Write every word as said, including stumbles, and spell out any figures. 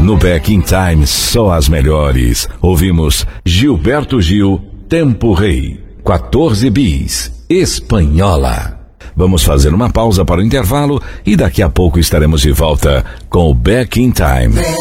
No Back in Time, só as melhores. Ouvimos Gilberto Gil, Tempo Rei, quatorze bis, Espanhola. Vamos fazer uma pausa para o intervalo e daqui a pouco estaremos de volta com o Back in Time.